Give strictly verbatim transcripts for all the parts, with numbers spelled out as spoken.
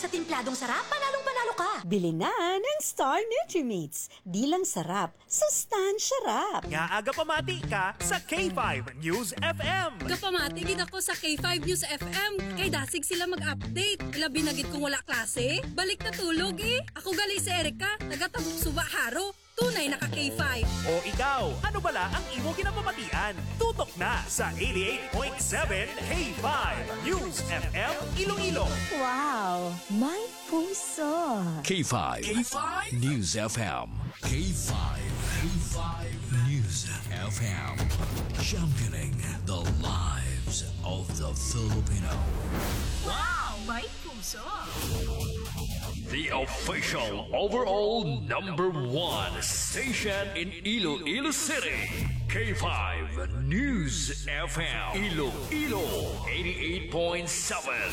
Sa timpladong sarap, panalong-panalo ka. Bili na ng Star Nutrimeats. Di lang sarap, sustansya rap. Nga aga pamati ka sa K five News F M. Kapamati gid ako sa K five News F M. Kay dasig sila mag-update. Labi na gid kung wala klase. Balik na tulog eh. Ako gali si Erika, taga-Tabuk Suba Haro. Tunay na ka K five. O ikaw, ano bala ang imo ginapamatian? Tutok na sa eighty-eight point seven K five News F M Iloilo. Wow, may puso. K five. K five News F M. K five. K five News F M. Championing the lives of the Filipino. Wow, may puso. The official overall number one station in Iloilo City. K five News F M. Iloilo eighty-eight point seven.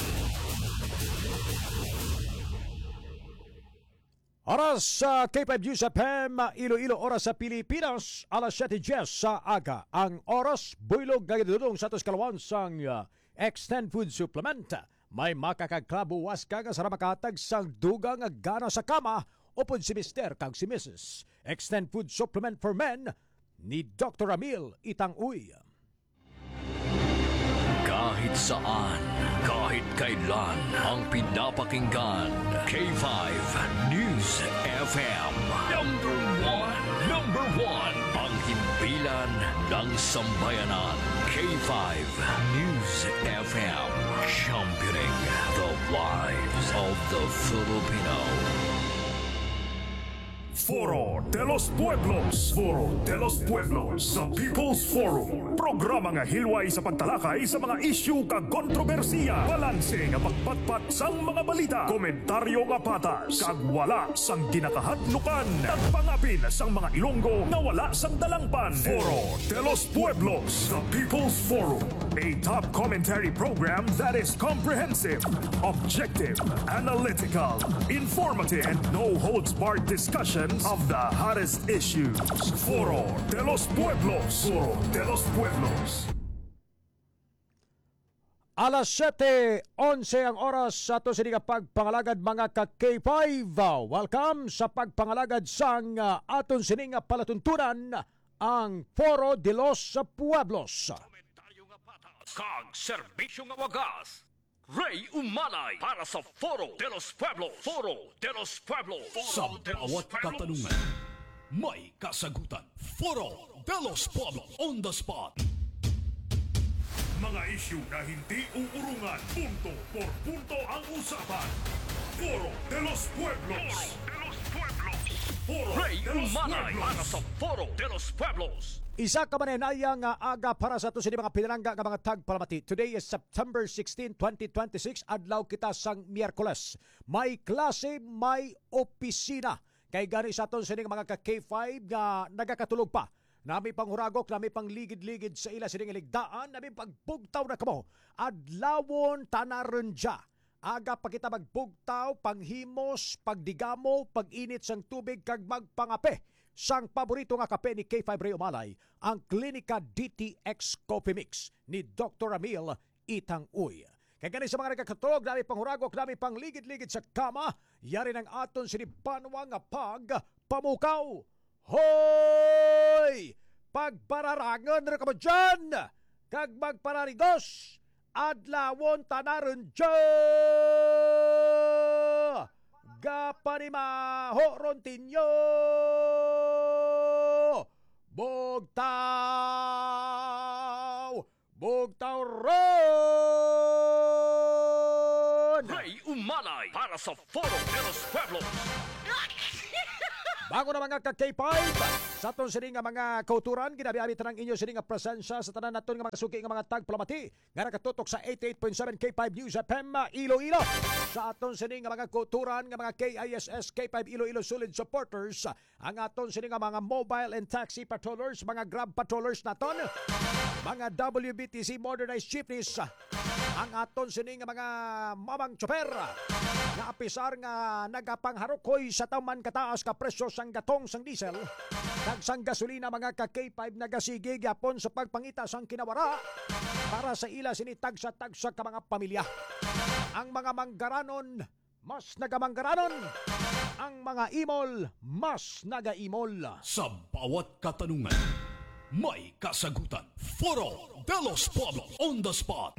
Oras sa K five News F M, Iloilo, oras sa Pilipinas, alas siyete sa aga. Ang oras, buylog na gitudong sa atos kalawan sang uh, Extend Food Supplement. May makakagklabuwas ka nga sa makatag sang dugang nga gana sa kama upod si Mister kag si Missus Extend Food Supplement for Men ni Doctor Amil Itang-Uy. Kahit saan, kahit kailan, ang pinapakinggan. K five News F M. Number one. Number one. Ang himpilan ng sambayanan. K five News F M. Championing the lives of the Filipino. Foro de los Pueblos. Foro de los Pueblos sa People's Forum. Programa nga hilway sa pagtalakay sa mga isyu kag kontrobersiya. Balanse nga pagpatpat sang mga balita. Komentaryo nga patas. Kag wala sang ginakahadlukan. Nagpangapin sang mga Ilonggo na wala sang dalangpan. Foro de los Pueblos sa People's Forum. A top commentary program that is comprehensive, objective, analytical, informative, and no-holds-barred discussion of the hottest issues. Foro de los Pueblos. Foro de los Pueblos. Alas siyete onse ang oras sa ito sininga pagpangalagad mga ka-K five. Welcome sa pagpangalagad sang uh, aton sininga palatuntunan ang Foro de los Pueblos. Komentaryo nga patas kag serbisyo nga wagas. Ray Umalay para sa Foro de los Pueblos. Foro de los Pueblos. Sa bawat katanungan, may kasagutan. Foro de los Pueblos on the spot. Mga isyu na hindi uurungan. Punto por punto ang usapan. Foro de los Pueblos. Foro Ray de los Umalay Pueblos. para sa Foro de los Pueblos. Isa ka manenaya nga aga para sa ito sini mga pinalangga nga mga tagpalamati. Today is September sixteenth, twenty twenty-six. Adlaw kita sang Miyerkules. May klase, may opisina. Kay gani sa ito sini mga ka-K five nga nagakatulog pa. Nami pang huragok, nami pang ligid-ligid sa ila sining iligdaan, nami pagbugtaw na kamo. Adlawon tanarenja. Aga pa kita magbugtaw, panghimos, pagdigamo, pag-init sang tubig kag magpangape. Sang paborito nga kape ni K five Ray Umalay, ang Klinika D T X Coffee Mix ni Doctor Amil Itang-Uy. Kaya ganun sa mga nagkakatulog, nami pang huragok, nami pang ligid-ligid sa kama, yari ng aton sinipanwa nga pag pamukaw. Hoy! Pagpararangan na ka mo dyan! Kag magpararigos! Adlawon tanaran dyan! Gapanimaho rontinyo! Bugtaw! Bugtaw ron! Ray Umalay para sa Foro de los Pueblos. Bago na mga ka-K five, sa itong sining nga mga kauturan, ginabi-abi tanang inyo sining nga presensya sa tanan naton nga mga suki nga mga tagpalamati nga nakatutok sa eighty-eight point seven K five News F M Iloilo. Sa aton sining nga mga kauturan nga mga K I S S K five Iloilo solid supporters, ang aton sining nga mga mobile and taxi patrollers, mga grab patrollers naton, mga W B T C modernized jeepneys, ang aton sining nga mga mamang tsoper nga apisar nga nagapangharukoy sa taman kataas ka presyo sang gatong sang diesel kag sang gasolina mga ka-K five nagasige gyapon sa pagpangita sang kinawara para sa ila sinitag sa tagsa ka mga pamilya. Ang mga manggaranon mas nagamanggaranon. Ang mga imol, mas nagaimol. Sa bawat katanungan, may kasagutan. Foro de los Pueblos on the spot.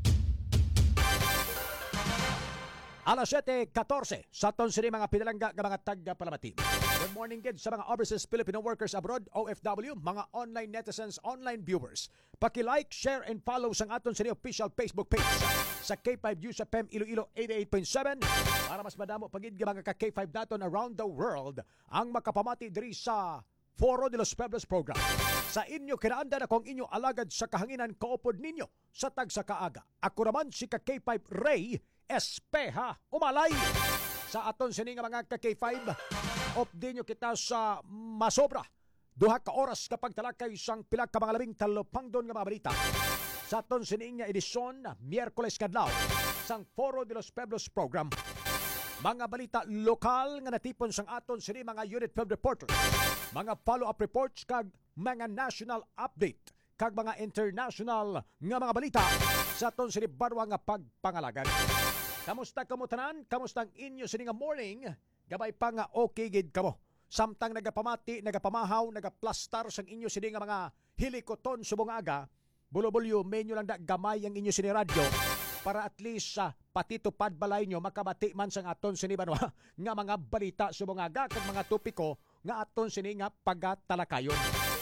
Alas siyete fourteen sa aton sini mga pinalangga nga mga taga-Palamati. Good morning gid sa mga overseas Filipino workers abroad, O F W, mga online netizens, online viewers. Paki-like, share and follow sang aton sini official Facebook page sa K five News F M Iloilo eighty-eight point seven para mas madamo pagid nga mga ka K five daton around the world ang makapamati diri sa Foro de los Pueblos program. Sa inyo kinaanda na kung inyo alagad sa kahanginan kaupod ninyo sa tag sa kaaga. Ako naman si ka K five Ray Espeha Umalay. Sa aton sini nga mga ka K five, update nyo kita sa masobra. Duha ka oras kapag talakay sang pila ka mga labing talupang doon nga mga balita. Sa aton sini nga edisyon, Miyerkules kadlaw, sang Foro de los Pueblos program. Mga balita lokal nga natipon sang aton sini mga unit field reporters. Mga follow-up reports kag mga national update kag mga international nga mga balita sa aton sini barwa nga pagpangalagan. Kamusta kamo tanan? Kamusta ang inyo sini nga morning? Gabay pa nga okay gid kamo. Samtang nagapamati, nagapamahaw, nagaplastar sang inyo sini nga mga hilikoton subong aga, bulobulyo menyo lang da gamay ang inyo sini radyo para at least sa uh, patitupad balay nyo makabati man sang aton sini banwa nga mga balita subong aga kag mga topiko nga aton sini nga pagatalakayon.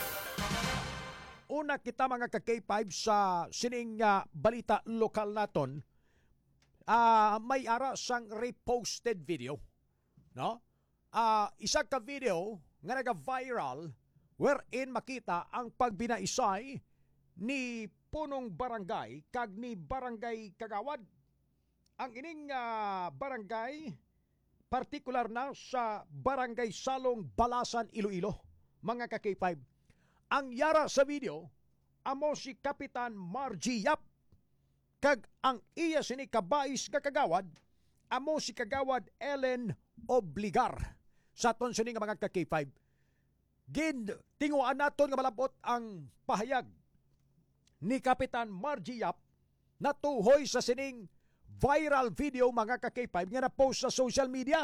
Una kita mga ka K five sa sining uh, balita lokal naton. Uh, may ara sang reposted video, no? Uh, isa ka video nga naga-viral wherein makita ang pagbinaisay ni punong barangay kag ni barangay Kagawad. Ang ining uh, barangay partikular na sa barangay Salong Balasan Iloilo, mga ka K five. Ang yara sa video amo si Kapitan Margie Yap. Kag ang iya sini kabais nga kagawad, amo si kagawad Ellen Obligar. Sa aton sini nga mga ka K five. Gid tinguan naton nga malabot ang pahayag ni Kapitan Margie Yap na tuhoy sa sining viral video mga ka K five nga na-post sa social media.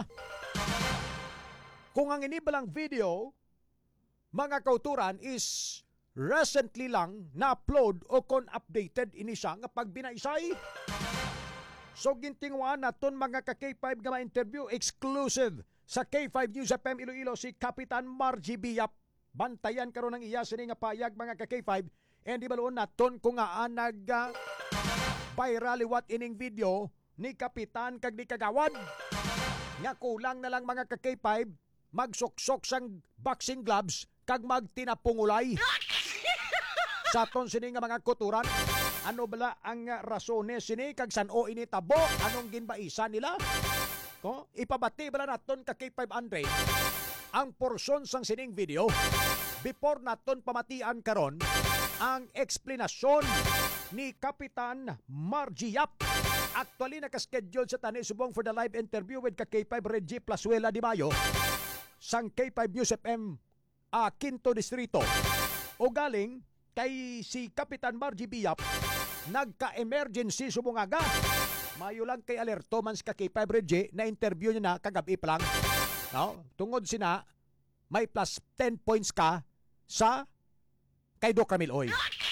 Kung ang inibalang video, mga kauturan is recently lang na-upload o kon updated ini siya nga pagbinaisay. So gintingwaan naton mga ka K five nga ma-interview exclusive sa K five News F M Iloilo si Kapitan Margie Yap. Bantayan karon ng iya sini nga payag mga ka K five and di baloon naton kung nga nag uh, viral liwat ining video ni Kapitan kag ni Kagawad. Nga kulang na lang mga ka K five magsuksok sang boxing gloves kag magtinapungulay. Sa aton sini nga mga kuturan, ano bala ang rasones sini kag san-o ini tabo? Anong ginbaisa nila? Ko, ipabati bala naton ka K five Andre ang porsyon sang sining video before naton pamatian karon ang eksplanasyon ni Kapitan Margie Yap. Actually nakaschedule sa tani subong for the live interview with ka K five Reggie Plasuela Di Mayo sang K five News F M uh, Quinto Distrito. O galing kay si Kapitan Margie Yap nagka-emergency sumungaga. Mayo lang kay alerto man sa K five Reggie na interview niya na kagabi pa lang. No? Tungod sina may plus ten points ka sa kay Doc Camille Oy.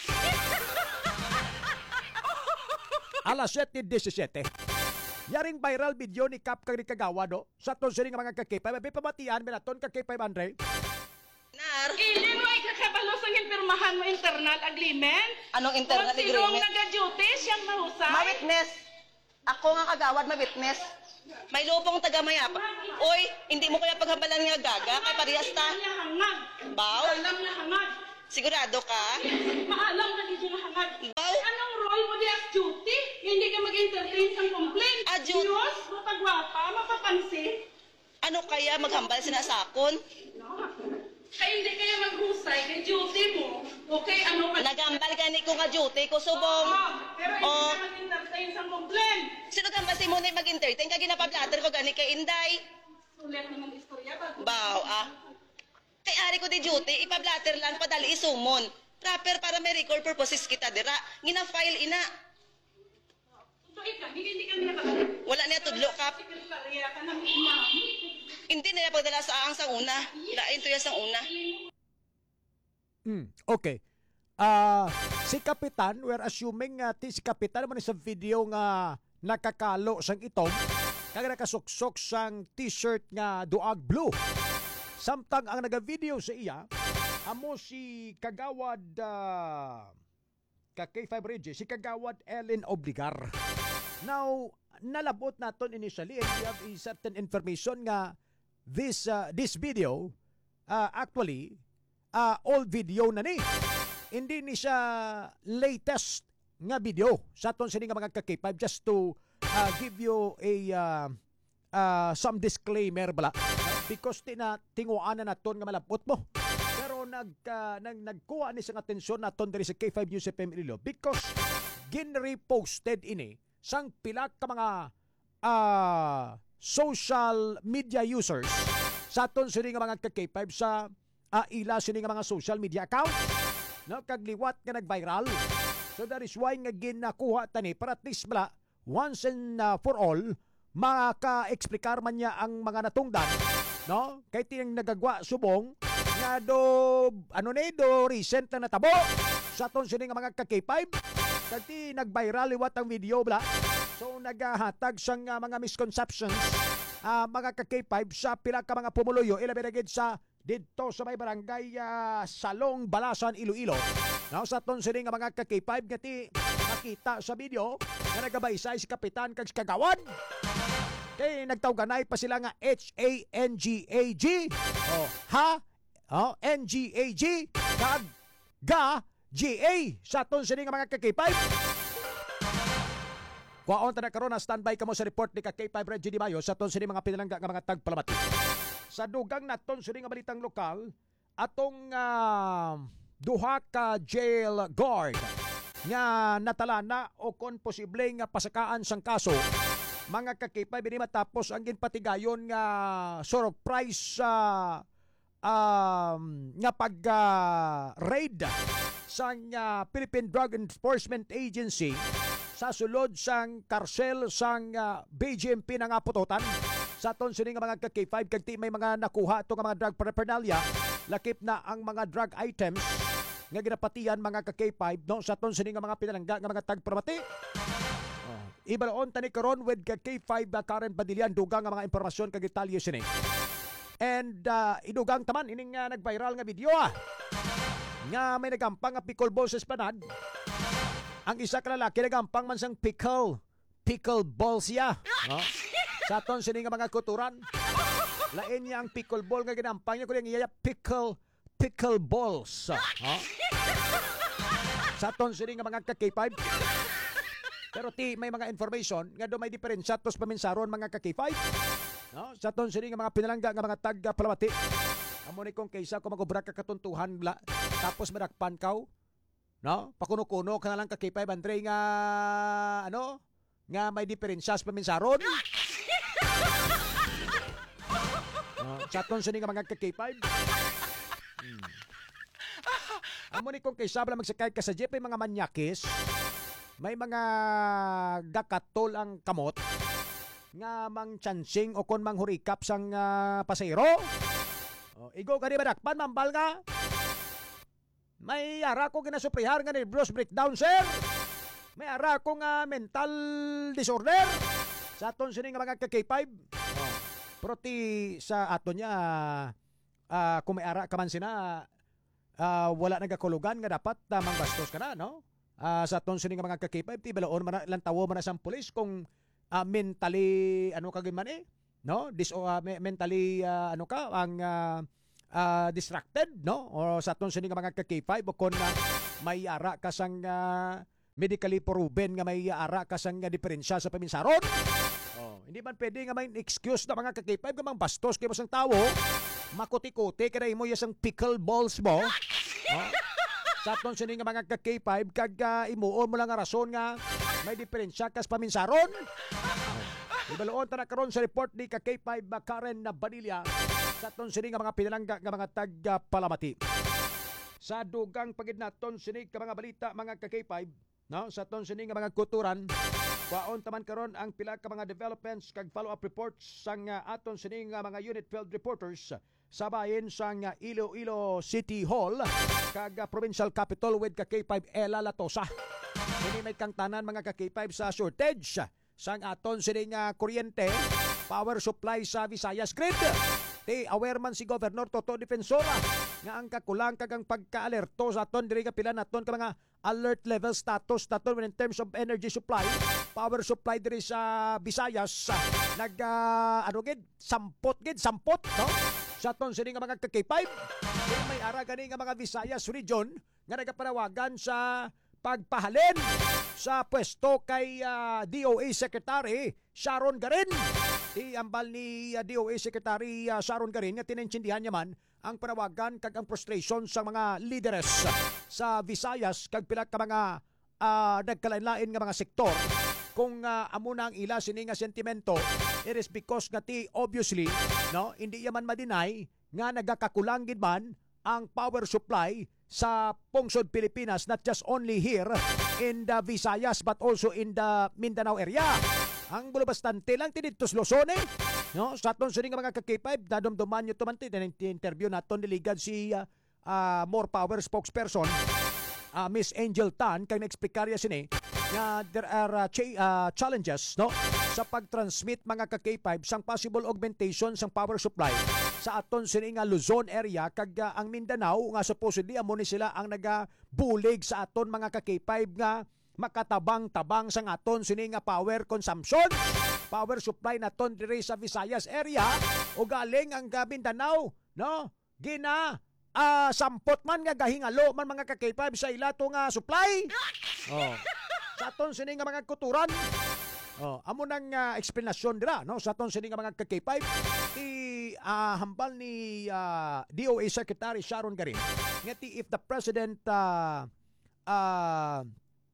Alas siyete disisiete. Yaring viral video ni Kap kag ni Kagawa do sa ton sini nga mga ka K five. May pamatian minaton ka K five Andre. Nar. Ilin mo ikakabalo sa pirmahan mo internal agreement? Anong internal Kung agreement? Kung sinong nag-duty, siyang mahusay? Ma-witness. Ako nga kagawad, ma-witness. May lubong taga-mayapa. Oy, hindi mo kaya paghambalan nga gaga, kay parehas ta. Alam niya hangad. Baw? Alam niya hangad. Sigurado ka? Maalam na dito na hangad. Baw? Anong role mo di as duty? Hindi ka mag-entertain sa complaint. Ah, duty? Diyos, matagwapa, mapapansin. Ano kaya maghambal sinasakon? No. Kaya hindi kaya maghusay kay duty mo. Okay, ano ka? Nagambal gani ko nga duty ko subong. Oo, pero hindi Oh. ka mag-entertain sa complaint. Sino gambal si Munay mag-entertain? Kaya ginapablatter ko gani kay Inday. Ulit naman istorya ba? Baw, ah. Kay ari ko di duty, ipablatter lang padali isumon. Proper para may record purposes kita dira. Gina-file ina. So, ikaw, hindi hindi ka nila Wala niya tudlo kap. Sekretarya pagdala sa ang sang una. Lain to ya sang una. Mm, okay. Ah, si Kapitan, we're assuming nga ti si Kapitan man sa video nga nakakalo sang itom, kag nakasuksok sang t-shirt nga duag blue. Samtang ang naga-video sa iya, amo si Kagawad uh, ka K five Regis, si Kagawad Ellen Obligar. Now, nalabot naton initially and we have a certain information nga this uh, this video uh, actually uh, old video na ni. Hindi ni siya latest nga video sa aton sini nga mga ka-K five, just to uh, give you a uh, uh, some disclaimer bala because tina tinguan na naton nga malabot mo. Pero nag, uh, nag nagkuha ni sang atensyon naton diri sa K five News F M Iloilo because gin-reposted ini sang pila ka mga uh, social media users sa aton sini nga mga ka-K five sa uh, ila sini nga mga social media account. No, kagliwat nga nag-viral. So that is why nga ginakuha tani para at least bala, once and uh, for all, maka-explikar man niya ang mga natungdan, no? Kay tinang nagagwa subong nga do ano ni do recent na natabo sa aton sini nga mga ka-K five. Kati nag-viral liwat ang video bala. So nagahatag sang uh, mga misconceptions uh, mga ka-K five sa pila ka mga pumuluyo ilabi na gid sa dito sa may barangay uh, Salong, Balasan, Iloilo. Now, sa aton sini nga mga ka-K five nga ti nakita sa video nga nagabaysay si Kapitan kag si Kagawad. Kay nagtawganay pa sila nga H A N G A G. Oh, ha? Oh, N G A G kag ga G A sa aton sini nga mga ka-K five. Kuwaon ta na karon na standby kamo sa report ni ka-K five Reggie Di Mayo sa aton sini mga pinalangga nga mga tagpalamati. Sa dugang naton sini nga balitang lokal, atong uh, duha ka jail guard nga natalana o kon posible nga pasakaan sang kaso, mga ka-K five ini matapos ang ginpatigayon nga surprise uh, um, nga pag uh, raid sang uh, Philippine Drug Enforcement Agency sa sulod sang karsel sang uh, B G M P na nga putotan. Sa aton sini nga mga ka-K five kag ti may mga nakuha to nga mga drug paraphernalia, lakip na ang mga drug items nga ginapatian mga ka-K five no sa aton sini nga mga pinalangga nga mga tagpalamati. Oh, ibalaon tani karon with ka-K five uh, Karen Padillan dugang nga mga impormasyon kag detalye sini. And uh, idugang taman ining uh, nag-viral nga video ah. Nga may nagampang nga pickle balls sa espanad. Ang isa ka lalaki nagampang man sang pickle. Pickle balls ya. No? Sa aton sini nga mga kuturan, lain niya ang pickle ball nga ginampang niya kuning iya pickle pickle balls. Ha? Sa aton sini nga mga ka-K five. Pero ti may mga information nga do may diferensya tos paminsaron mga ka-K five. No? Sa aton sini nga mga pinalangga nga mga tag palamati. Amo ni kung kaysa ko magobra ka katuntuhan bla tapos madakpan kaw. No? Pakuno-kuno ka na lang ka-K five Andre nga ano? Nga may diferensya sa paminsaron. Uh, sa aton sini nga mga ka-K five. Hmm. Amo ni kung kaysa bala magsakay ka sa jeep ay mga manyakis. May mga gakatol ang kamot nga mang chancing o kon mang hurikap sang uh, pasero. Oh, igo ka di badakpan mambal nga. May ara ko ginasuprihar nga ni Bruce breakdown sir. May ara ko nga mental disorder. Sa aton sini nga mga ka-K five. Oh. Pero ti sa aton niya uh, kung may ara ka man sina uh, wala nagakulugan nga dapat uh, mangbastos ka na no. Uh, sa aton sini nga mga ka-K five ti balaon man lang tawo man sa pulis kung uh, mentally ano ka man eh no dis uh, mentally uh, ano ka ang uh, uh, distracted no o sa aton sini nga mga ka-K five o kon uh, may ara ka sang uh, medically proven nga may ara ka sang uh, diferensya sa paminsaron. Oh, hindi man pwede nga may excuse na mga ka-K five nga mang bastos kay masang tawo makuti-kuti kay mo yasang pickle balls mo. Oh. Sa aton sini nga mga ka-K five kag uh, imuon mo lang nga rason nga may diferensya kas paminsaron. Oh. Ibaloon ta na karon sa report ni ka-K five Karen na Badilla sa aton sini nga mga pinalangga nga mga taga Palamati. Sa dugang pagid naton sini ka mga balita mga ka-K five no sa aton sini nga mga kuturan Kwaon taman karon ang pila ka mga developments kag follow-up reports sang uh, aton sining uh, mga unit field reporters sa bahin sang uh, Iloilo City Hall kag uh, provincial capital with ka K five Ela Latosa. Kini may kang tanan mga ka K five sa shortage sang aton sining uh, kuryente, power supply sa Visayas Grid. Ti aware man si Governor Toto Defensora nga ang kakulang kag ang pagka-alerto sa aton diri ka pila naton ka mga alert level status naton in terms of energy supply, power supply diri sa Visayas nag uh, ano gid sampot gid sampot no sa aton sini nga mga K five. May ara gani nga mga Visayas region nga nagapanawagan sa pagpahalin sa pwesto kay uh, D O A Secretary Sharon Garin. Iambal ni uh, D O A Secretary uh, Sharon Garin nga tinintsindihan niya man ang panawagan kag ang frustration sa mga leaders sa Visayas kag pila ka mga uh, nagkalain-lain nga mga sektor. Kung uh, amo na ang ila sini nga sentimento, it is because nga ti obviously no hindi yaman ma-deny nga nagakakulang gid man ang power supply sa pungsod Pilipinas, not just only here in the Visayas but also in the Mindanao area. Ang bulo bastante lang tinitos Luzon eh. No, sa aton sini nga mga ka K five dadumduman nyo tumanti na interview naton niligad si uh, uh, More Power spokesperson uh, Miss Angel Tan kay na-explikarya sini nga there are uh, ch- uh, challenges no sa pag-transmit mga ka K five sang possible augmentation sang power supply sa aton sini nga Luzon area kag uh, ang Mindanao nga supposedly amo ni sila ang nagabulig sa aton mga ka K five nga makatabang-tabang sang aton sini nga power consumption, power supply naton diri sa Visayas area o galing ang uh, Mindanao no gina uh, sampot man nga gahingalo man mga ka K five sa ila to nga supply. Oh. Sa aton sini nga mga kuturan. Oh, amo nang uh, explanation dira no sa aton sini nga mga ka K five i uh, hambal ni uh, D O A Secretary Sharon Garin nga ti if the president uh, uh,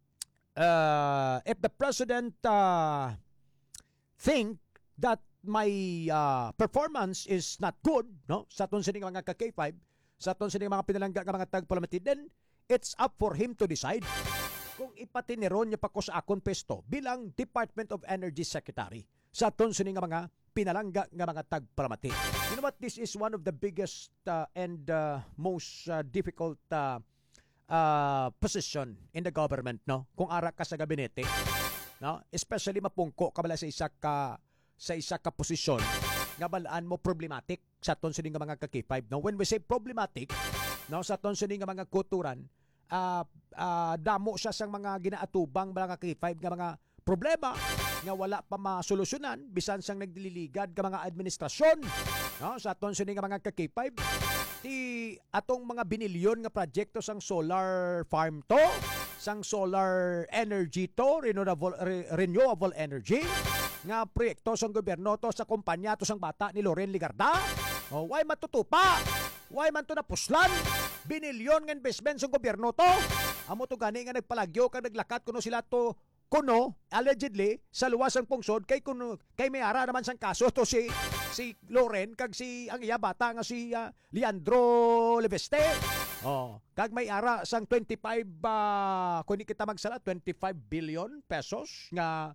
uh, if the president uh, think that my uh, performance is not good no sa aton sini nga mga ka K five sa aton sini mga pinalangga nga mga tagpalamati, then it's up for him to decide kung ipatineron niya pa ko sa akon pesto bilang Department of Energy Secretary sa aton sini nga mga pinalangga nga mga tagpalamati. You know what? This is one of the biggest uh, and uh, most uh, difficult uh, uh, position in the government no kung ara ka sa gabinete no, especially mapungko ka bala sa isa ka sa isa ka posisyon nga balaan mo problematic sa aton sini nga mga ka K five no. When we say problematic no sa aton sini nga mga kuturan, uh, uh, damo siya sang mga ginaatubang mga K five nga mga problema nga wala pa masolusyonan bisan sang nagdililigad ka mga administrasyon no sa aton sini nga mga ka K five. Ti atong mga binilyon nga proyekto sang solar farm to, sang solar energy to, renewable re, renewable energy nga proyekto sang gobyerno to sa kumpanya to sang bata ni Loren Ligarda. Oh, why matutupa? Why man to napuslan? Binilyon nga investment sang gobyerno to. Amo to gani nga nagpalagyo kag naglakat kuno sila to kuno allegedly sa luwas ang pungsod kay kuno kay may ara naman sang kaso to si si Loren kag si ang iya bata nga si uh, Leandro Leveste. Oh, kag may ara sang twenty-five uh, kung kita magsala twenty-five billion pesos nga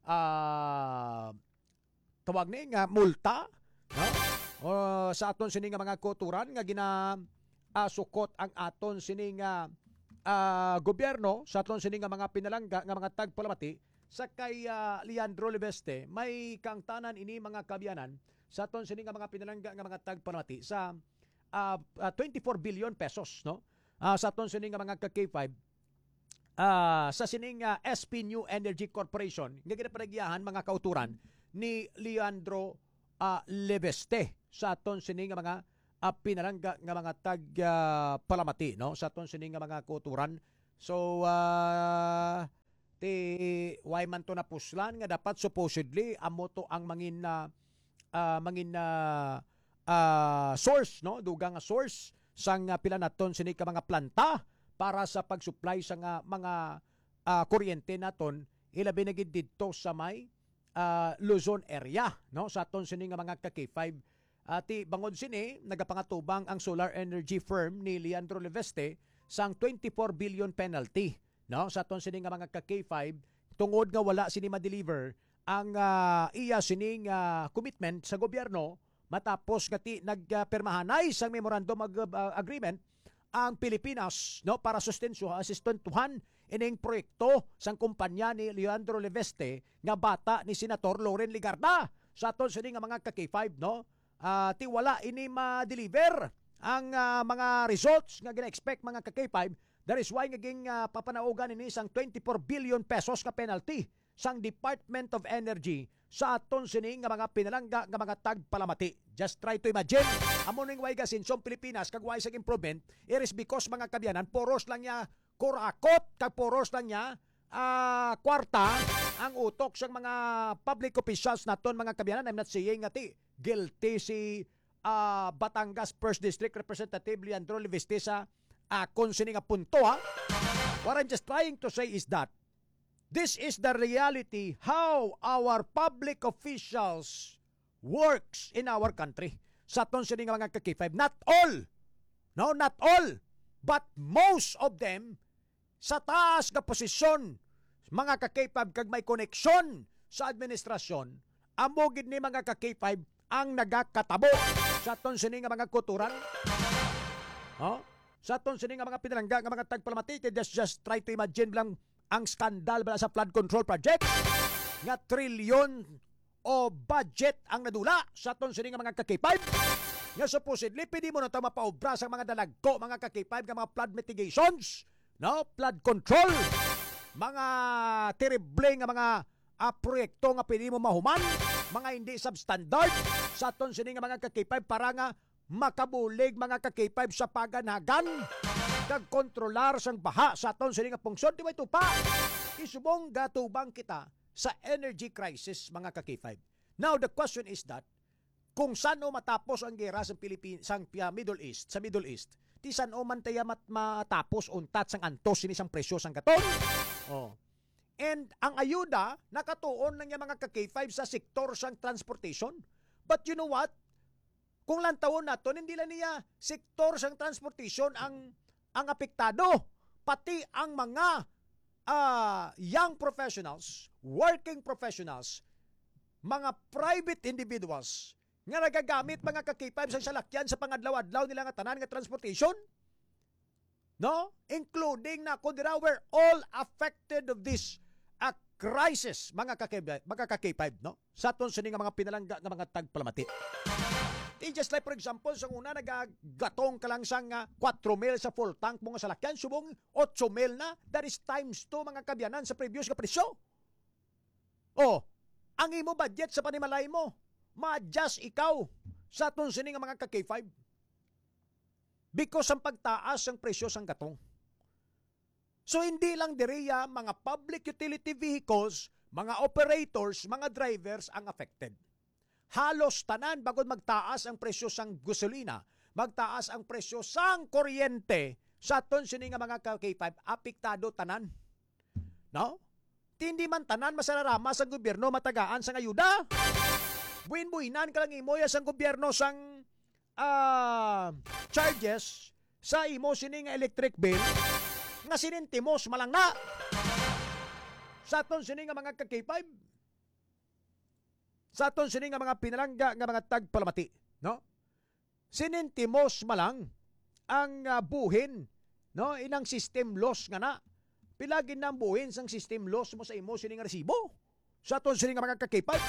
uh, tawag ni nga multa no? Uh, sa aton sini nga mga kuturan nga gina uh, sukot ang aton sini nga uh, gobyerno sa aton sini nga mga pinalangga nga mga tagpalamati sa kay uh, Leandro Leveste. May kang tanan ini mga kabyanan sa aton sini nga mga pinalangga nga mga tagpalamati sa uh, uh, twenty-four billion pesos no uh, sa aton sini nga mga ka K five uh, sa sining uh, S P New Energy Corporation nga ginapanagyahan mga kauturan ni Leandro uh, Leveste sa aton sini nga mga uh, pinalangga nga mga tag uh, palamati no sa aton sini nga mga kauturan. So uh, ti why man to napuslan nga dapat supposedly amo to ang mangin na uh, mangin na uh, uh, source no dugang nga source sang uh, pila naton sini ka mga planta para sa pag-supply sa nga mga uh, kuryente naton ilabi na gid didto sa may uh, Luzon area no sa aton sini nga mga ka K five. Ati bangod sini nagapangatubang ang solar energy firm ni Leandro Leveste sang twenty-four billion penalty no sa aton sini nga mga ka K five tungod nga wala sini ma-deliver ang uh, iya sining uh, commitment sa gobyerno matapos nga ti nagpermahanay uh, sang memorandum of uh, agreement ang Pilipinas no para sustensyo asistentuhan ining proyekto sang kumpanya ni Leandro Leveste nga bata ni Senator Loren Ligarda sa aton sini nga mga ka K five no uh, ti wala ini ma-deliver ang uh, mga results nga gina-expect mga ka K five. That is why naging uh, papanaugan ini sang twenty-four billion pesos ka penalty sang Department of Energy sa aton sini nga mga pinalangga nga mga tagpalamati. Just try to imagine, amo ning way gasinsong Pilipinas kag way sa improvement, it is because mga kabyanan poros lang niya kurakot kag poros lang niya uh, kwarta ang utok sang mga public officials naton mga kabyanan. I'm not saying nga ti guilty si uh, Batangas First District Representative Leandro Leveste sa akon sini nga punto ha. What I'm just trying to say is that this is the reality how our public officials works in our country. Sa aton sini nga mga ka K five, not all, no, not all, but most of them sa taas nga posisyon, mga ka K five kag may koneksyon sa administrasyon, amo gid ni mga ka K five ang nagakatabo sa aton sini nga mga kuturan. Oh? Sa aton sini nga mga pinalangga nga mga tagpalamati, just, just try to imagine lang ang skandal bala sa flood control project nga trilyon o budget ang nadula sa aton sini nga mga ka K five nga supposedly pwede mo na ito mapaobra sa mga dalagko mga ka K five nga mga flood mitigations no flood control mga terrible nga mga uh, proyekto nga pwede mo mahuman mga hindi substandard sa aton sini nga mga ka K five para nga makabulig mga ka K five sa paganagan kag kontrolar sang baha sa aton sini nga pungsod. Di ba ito pa? Isubong gatubang kita sa energy crisis mga ka K five. Now the question is that kung saan o matapos ang gera sa Pilipinas sang Middle East, sa Middle East, ti saan o man tayo mat matapos untat sang antos sini sang presyo sang katon. Oh. And ang ayuda nakatuon lang yung mga ka K five sa sektor sang transportation. But you know what? Kung lantawon naton hindi lang niya sektor sang transportation ang ang apektado, pati ang mga uh, young professionals, working professionals, mga private individuals nga nagagamit mga ka K five sa salakyan sa pangadlaw-adlaw nila nga tanan nga transportation. No? Including na kundira we're all affected of this uh, crisis mga ka K five, mga ka K five no? Sa aton sini nga mga pinalangga nga mga tagpalamati. And just like for example, sa una nagagatong ka lang sang uh, four mil sa full tank mga salakyan, subong eight mil na, that is times two mga kabyanan sa previous ka presyo. Oh, ang imo budget sa panimalay mo, ma-adjust ikaw sa aton sini nga mga ka K five. Because ang pagtaas ang presyo sang gatong. So hindi lang diriya mga public utility vehicles, mga operators, mga drivers ang affected. Halos tanan bagod magtaas ang presyo sang gasolina, magtaas ang presyo sang kuryente sa aton sini nga mga ka K five, apektado tanan. No? Hindi man tanan masararama sa gobyerno matagaan sang ayuda. Buin-buinan ka lang imo ya sang gobyerno sang uh, charges sa imo sini nga electric bill nga sinintimos malang na. Sa aton sini nga mga ka K five, sa aton sini nga mga pinalangga nga mga tagpalamati, no? Sinintimos malang ang uh, buhin, no? Inang system loss nga na. Pilagin na ang buhin sang system loss mo sa imo sini nga resibo. Sa aton sini nga mga ka K five.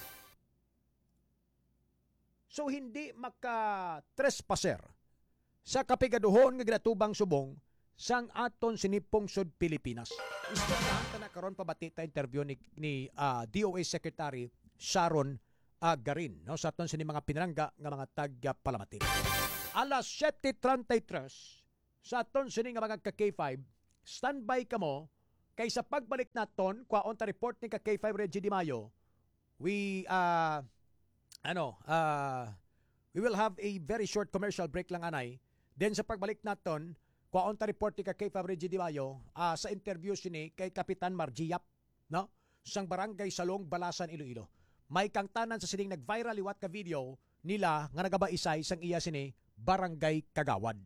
So hindi maka-trespasser sa kapigaduhon nga ginatubang subong sang aton sinipong sud Pilipinas. Istoryahan ta na karon pabati ta interview ni, ni uh, D O A Secretary Sharon uh, Garin no sa aton sini mga pinalangga nga mga tagpalamati. Alas seven thirty-three sa aton sini nga mga ka K five, standby kamo kay sa pagbalik naton kwaon ta report ni ka K five Reggie Di Mayo. We uh ano uh we will have a very short commercial break lang anay. Then sa pagbalik naton kwaon ta report ni ka K five Reggie Di Mayo uh, sa interview sini kay Kapitan Margiap no sang barangay Salong Balasan Iloilo. May kang tanan sa sining nag-viral liwat ka video nila nga nagabaisay sang iya sini Barangay Kagawad.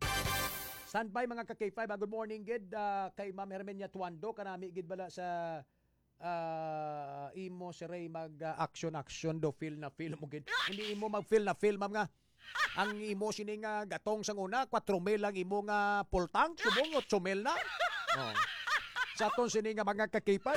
Standby mga ka K five, good morning gid uh, kay Ma'am Hermenia Tuando kanami gid bala sa ah, imo si Ray mag ah, action action do feel na feel mo gid. Hindi imo mag feel na feel ma'am nga. Ang imo sini nga gatong sang una four mil lang imo nga full tank subong eight mil na. Oh. Sa aton sini nga mga kakipay.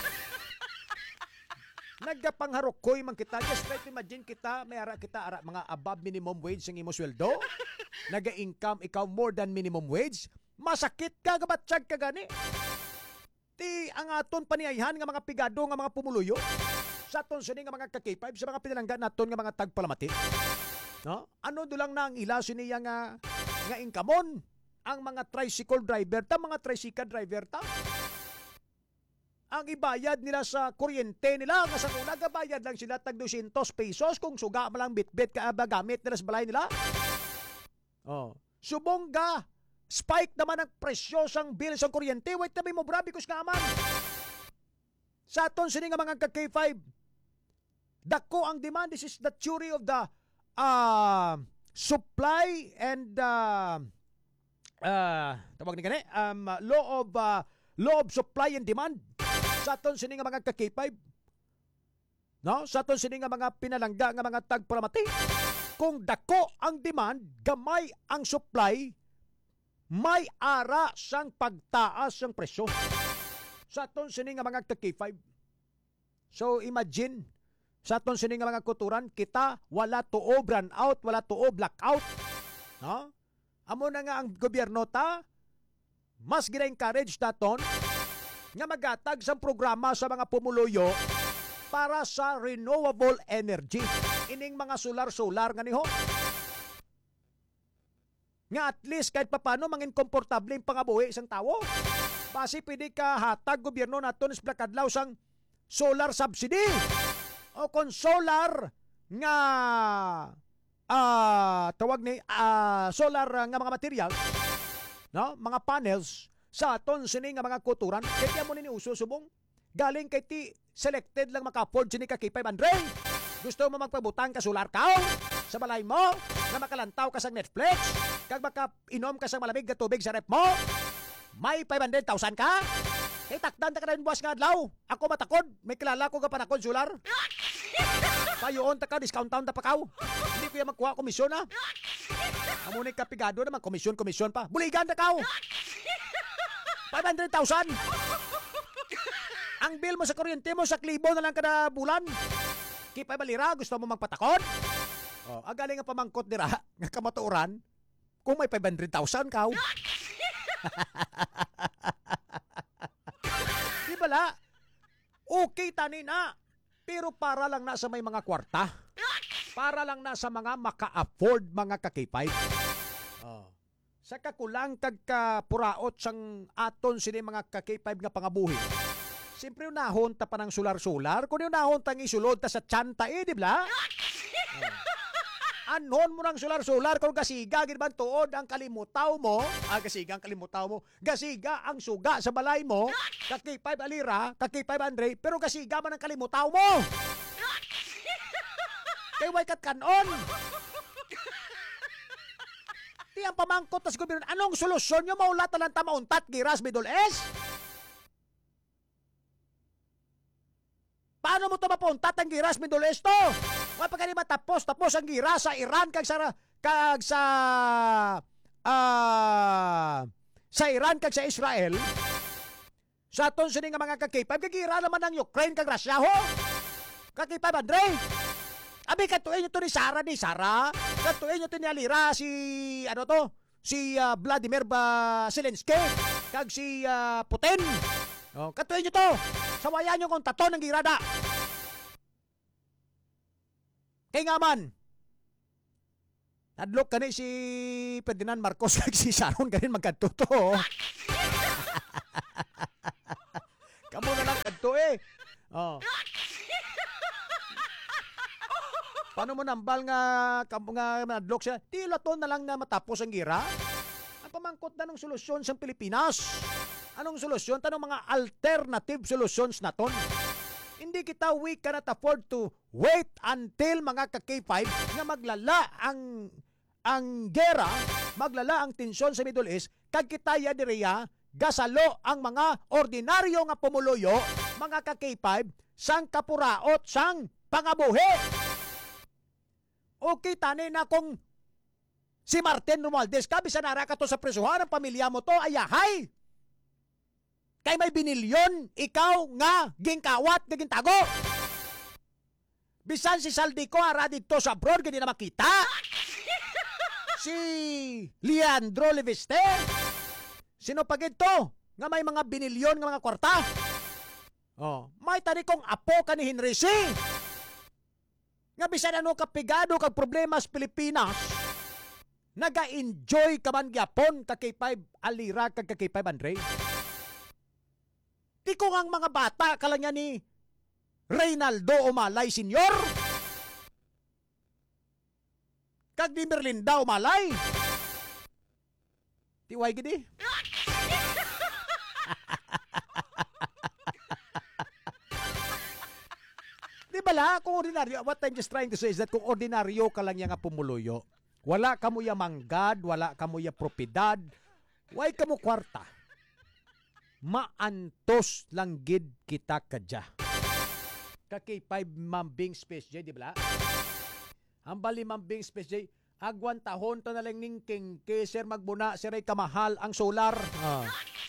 Nagapangharukoy man kita. Just try to imagine kita, may ara kita ara mga above minimum wage ang imo sweldo. Naga-income ikaw more than minimum wage. Masakit ka gabatsyag ka gani. Ti ang aton paniayhan nga mga pigado nga mga pumuluyo. Sa aton sini nga mga kakipay sa mga pinalangga naton nga mga tagpalamati. No? Ano dulang na ang ila siniya nga nga income ang mga tricycle driver ta, mga tricycle driver ta. Ang ibayad nila sa kuryente nila nga sa una gabayad lang sila tag two hundred pesos kung suga malang bitbit ka ba gamit nila sa balay nila. Oh, subong ga spike naman ang presyo sang bill sa kuryente. Wait tabi mo brabi kus nga man. Sa aton sini nga mga ka K five. Dako ang demand. This is the theory of the uh, supply and uh, uh, tawag ni gani um, law of uh, law of supply and demand. Sa aton sini nga mga ka K five. No, sa aton sini nga mga pinalangga nga mga tagpalamati. Kung dako ang demand, gamay ang supply, may ara sang pagtaas sang presyo. Sa aton sini nga mga ka K five. So imagine sa aton sini nga mga kuturan, kita wala tuob run out, wala tuob blackout. No? Amo na nga ang gobyerno ta mas gina-encourage naton nga magatag sa programa sa mga pumuluyo para sa renewable energy. Ining mga solar-solar nga niho. Nga at least kahit papano mangin komportable yung pangabuhi isang tao. Basi pwede ka hatag gobyerno naton sa plakadlaw sang solar subsidy. O kung solar nga uh, tawag ni uh, solar nga mga materials, no? Mga panels sa aton sini nga mga kuturan, kaya mo ni uso subong. Galing kay ti selected lang maka-afford sini ka K five hundred. Gusto mo magpabutang ka solar ka sa balay mo, na makalantaw ka sa Netflix, kag maka-inom ka sa malamig na tubig sa rep mo, may five hundred thousand ka? Kay takdan ta ka rin buwas nga adlaw. Ako matakod, may kilala ko ka panakod solar. Payoon ta ka, discount town ta pa kaw. Hindi ko yan magkuha komisyon ha. Amunay ka pigado naman, komisyon-komisyon pa. Buligan ta kaw. five hundred thousand. Ang bill mo sa kuryente mo sa klibo na lang kada bulan. Kipay balira, gusto mo magpatakon? Oh, agaling nga pamangkot dira nga kamatuoran kung may five hundred thousand kaw. Di bala? Okay tani na. Pero para lang na sa may mga kwarta. Para lang na sa mga maka-afford mga kakipay. Oh. Sa kakulang kag kapuraot sang aton sini mga ka K five nga pangabuhi. Siyempre unahon ta pa ng solar-solar. Kung unahon ta ng isulod ta sa tsanta eh, di ba? Anon mo ng solar-solar kung gasiga gid man tuod ang kalimutaw mo. Ah, gasiga ang kalimutaw mo. Gasiga ang suga sa balay mo. Ka K five alira, ka K five hundred, pero gasiga man ang kalimutaw mo. Kay way kat kanon. Di ang pamangkot tas gobyerno. Anong solusyon nyo? Maulata lang ta mauntat giras Middle East? Paano mo ito mapuntat ang giras Middle East to? Mapagkani matapos, tapos ang giras sa Iran kag sa kag sa uh, sa Iran kag sa Israel. Sa aton sini nga mga ka-K five, kagira naman ang Ukraine kag Russia ho. Ka K five hundred. Abi katuin nyo to ni Sara ni Sara. Katuin nyo to ni Alira si ano to? Si uh, Vladimir ba Zelensky kag si uh, Putin. Oh, katuin nyo to. Sawayan nyo kung tato ng girada. Kaya nga man, nadlok ka ni si Ferdinand Marcos kag si Sharon ganin magkantuto. Kamu na lang kanto eh. Oh. Paano mo nambal nga, nga nadlok siya? Di laton na lang na matapos ang gira. Ang pamangkot na ng solusyon sa Pilipinas. Anong solusyon? Tanong mga alternative solutions naton. Hindi kita we cannot afford to wait until mga ka-K five nga maglala ang ang gera, maglala ang tensyon sa Middle East, kag kita ya direya gasalo ang mga ordinaryo nga pumuluyo, mga ka-K five, sang kapuraot, sang pangabuhi. Okay, tani na kung si Martin Romualdez, kabisan nara ka to sa presuhan ng pamilya mo to, ayahay. Kay may binilyon, ikaw nga gingkawat, gintago. Bisan si Saldico, ara dito sa abroad, hindi na makita. Si Leandro Leviste, sino pa gito? Nga may mga binilyon nga mga kwarta. Oh, may tani kong apo ka ni Henry C. Nga bisan ano kapigado kag problema sa Pilipinas, naga-enjoy ka man gyapon ka K five alira kag ka K five Andre. Di ko ang mga bata ka lang yan ni Reynaldo Umalay Senior. Kag di Merlinda Umalay. Tiway gidi. Di bala, kung ordinaryo, what I'm just trying to say is that kung ordinaryo ka lang yan nga pumuluyo, wala ka mo ya manggad, wala ka mo ya propidad, way ka mo kwarta, maantos lang gid kita kadya. Ka K five Mambing Space J, di bala? Ang bali Mambing Space J, agwan tahon to na lang ning king kay sir magbuna, sir ay kamahal ang solar. Ah.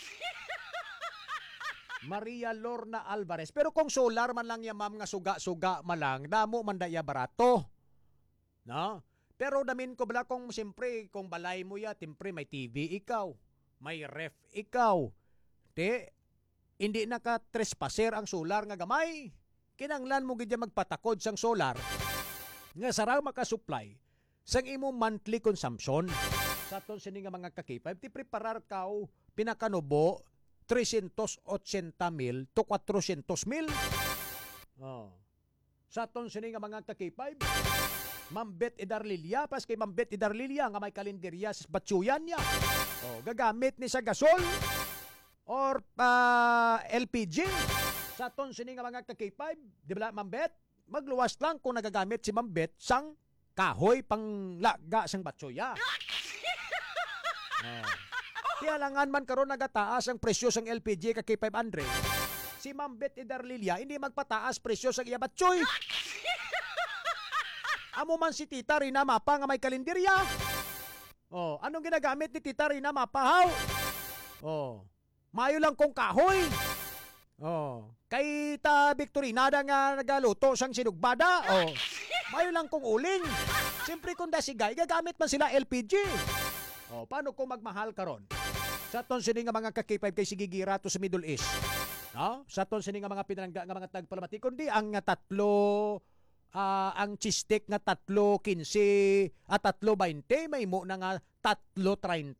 Maria Lorna Alvarez. Pero kung solar man lang ya ma'am nga suga-suga man lang, damo man daya barato. No? Pero damin ko bala kung siyempre, kung balay mo ya, timpre may T V ikaw, may ref ikaw. Te, hindi naka-trespasser ang solar nga gamay. Kinanglan mo gidya magpatakod sang solar nga saraw makasupply sang imo monthly consumption. Sa aton sini nga mga ka-K five, ti preparar kao pinakanubo trescientos ochenta mil to cuatrocientos mil. Oh. Sa aton sini nga mga ka-K five, Mambet Idarlilia, pas kay Mambet Idarlilia nga may kalenderya sa batsuyan niya. Oh, gagamit ni sa gasol or uh, L P G. Sa aton sini nga mga ka-K five, di ba Mambet? Magluwas lang kung nagagamit si Mambet sang kahoy pang laga sang batsuya. Oh. Kaya langan man karon nagataas ang presyo sang L P G ka K five hundred. Si Mambet Idarlilia hindi magpataas presyo sang iya batsoy. Amo man si Tita Rina Mapa nga may kalenderya. Oh, anong ginagamit ni Tita Rina Mapa, haw? Oh, mayo lang kong kahoy. Oh, kay ta Victorina da nga nagaluto sang sinugbada. Oh, mayo lang kong uling. Siyempre kung dasigay, gagamit man sila L P G. Oh, paano kung magmahal karon? Sa ton sini nga mga ka-K five kay sigigira to sa Middle East. No? Sa ton sini nga mga pinangga nga mga tagpalamati kundi ang nga tatlo uh, ang cheesesteak nga tatlo quince at tatlo twenty may mo na nga tatlo thirty.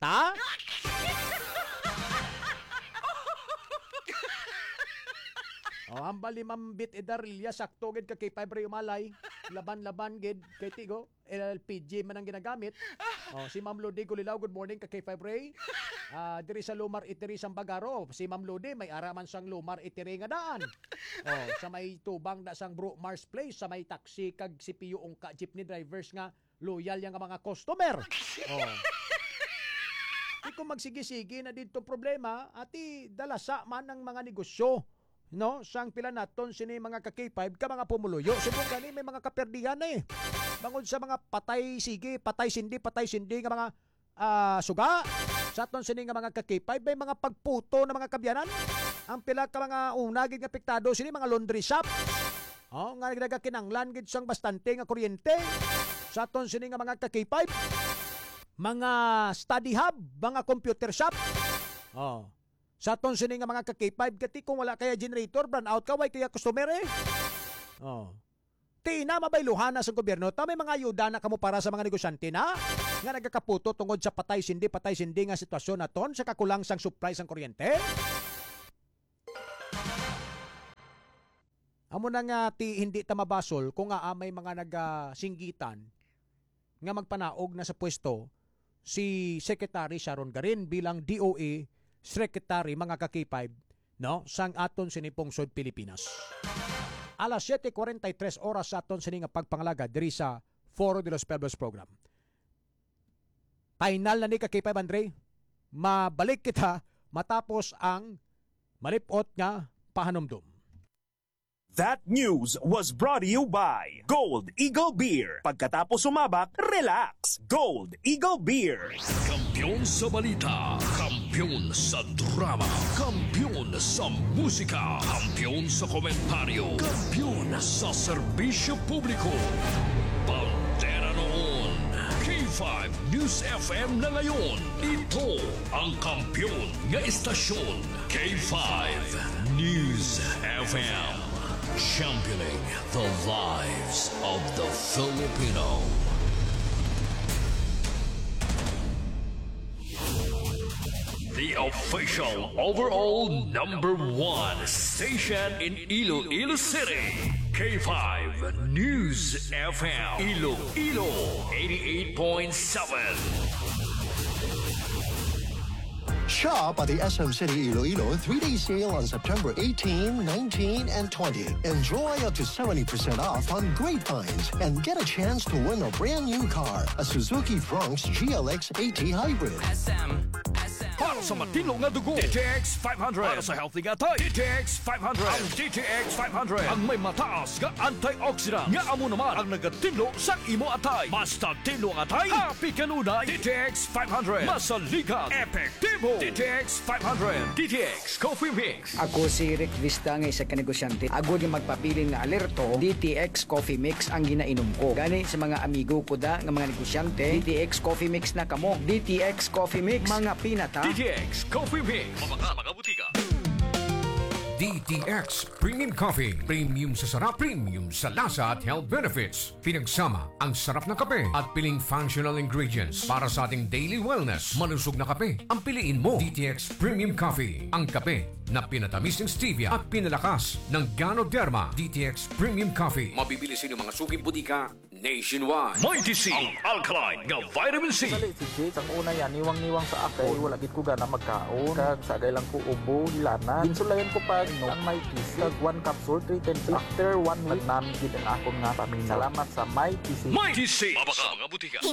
Oh, hambal ni Mambit Idarlilia sakto gid ka K five Ray Umalay. Laban-laban gid kay Tigo. L P G man ang ginagamit. Oh, si Ma'am Lodi Gulilaw, good morning ka K five Ray. Ah, uh, diri sa Lumar Itiri sang Bagaro, si Ma'am Lodi may araman sang Lumar Itiri nga daan. Oh, sa may tubang da sang Bro Mars Place, sa may taxi kag C P U ungka jeepney drivers nga loyal yang mga customer. Oh. Di ko magsigi-sigi na dito problema, ati dalasa man ang mga negosyo. No, sang pila naton sini mga ka-K five ka mga pumuluyo. Subong gani may mga kaperdihan na eh. Bangod sa mga patay sige, patay sindi, patay sindi nga mga uh, suga. Sa aton sini nga mga ka-K five may mga pagputo na mga kabyanan. Ang pila ka mga una gid nga apektado sini mga laundry shop. Oh, nga nagakinanglan gid sang bastante nga kuryente. Sa aton sini nga mga ka-K five mga study hub, mga computer shop. Oh. Sa aton sini nga mga ka-K five kati kung wala kaya generator, brand out ka, way kaya customer eh. Oh. Tina mabayluhan na sa gobyerno, ta may mga ayuda na kamo para sa mga negosyante na nga nagakaputo tungod sa patay sindi, patay sindi nga sitwasyon naton sa kakulang sang supply sang kuryente. Amo na nga ti hindi ta mabasol kung nga may mga nagasinggitan nga magpanaog na sa pwesto si Secretary Sharon Garin bilang D O A Secretary mga ka-K five, no, sang aton sinipong Sud Pilipinas. Alas seven forty-three oras sa aton sini nga pagpangalaga diri sa Foro de los Pueblos program. Final na ni ka-K five Andre, mabalik kita matapos ang malipot nga pahanumdum. That news was brought to you by Gold Eagle Beer. Pagkatapos sumabak, relax. Gold Eagle Beer. Kampiyon sa balita, kampiyon sa drama, kampiyon sa musika, kampiyon sa komentaryo, kampiyon sa serbisyo publiko. Pantera noon, K five News F M na ngayon. Ito ang kampiyon nga istasyon, K five News F M. Championing the lives of the Filipino. The official overall number one station in Iloilo City. K five News F M. Iloilo eighty-eight point seven. Shop at the S M City Iloilo three-day sale on September eighteenth, nineteenth, and twentieth. Enjoy up to seventy percent off on great finds and get a chance to win a brand new car, a Suzuki Bronx G L X AT Hybrid. S M. Para sa matino nga dugo, D T X five hundred. Para sa healthy nga tayo, D T X five hundred. Ang D T X five hundred ang may mataas nga antioxidant nga amo naman ang nagatinlo sa imo atay. Basta tinlo ang atay, happy kanunay. D T X five hundred masaligan, epektibo. D T X five hundred. D T X Coffee Mix. Ako si Rick Vista nga isa ka negosyante. Ako yung magpapili nga alerto, D T X Coffee Mix ang ginainom ko. Gani sa mga amigo ko da nga mga negosyante, D T X Coffee Mix na kamo. D T X Coffee Mix, mga pinata. D T X Coffee Mix. Mabaka mga butika. D T X Premium Coffee. Premium sa sarap, premium sa lasa at health benefits. Pinagsama ang sarap na kape at piling functional ingredients para sa ating daily wellness. Malusog na kape ang piliin mo. D T X Premium Coffee. Ang kape na pinatamis ng stevia at pinalakas ng Ganoderma. D T X Premium Coffee. Mabibili sa inyong mga suking butika nationwide. Mighty C, ang alkaline nga vitamin C. Sa si Jade, ang una yan, niwang-niwang sa akin. Wala gid ko gana magkaon. Kag sagay lang ko ubo, hilana. Insulayan ko pa no, ang Mighty C. Kag one capsule, three times. After one week, namin gid ang akong nga paminaw. Salamat sa Mighty C. Mighty C. Mabaka mga butika.